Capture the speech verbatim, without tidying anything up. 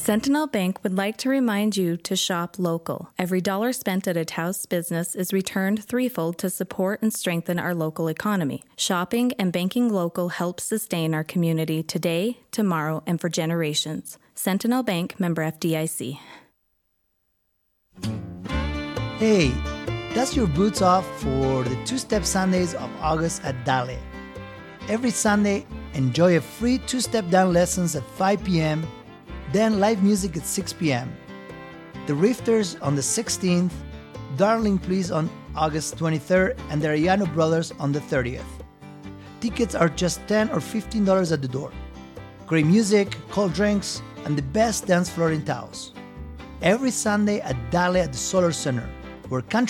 Sentinel Bank would like to remind you to shop local. Every dollar spent at a Taos business is returned threefold to support and strengthen our local economy. Shopping and banking local helps sustain our community today, tomorrow, and for generations. Sentinel Bank, member F D I C. Hey, dust your boots off for the Two-Step Sundays of August at Dale. Every Sunday, enjoy a free two-step down lessons at five p.m., then live music at six p.m. The Rifters on the sixteenth, Darling Please on August twenty-third, and the Arellano Brothers on the thirtieth. Tickets are just ten dollars or fifteen dollars at the door. Great music, cold drinks, and the best dance floor in Taos. Every Sunday at Dale at the Solar Center, where country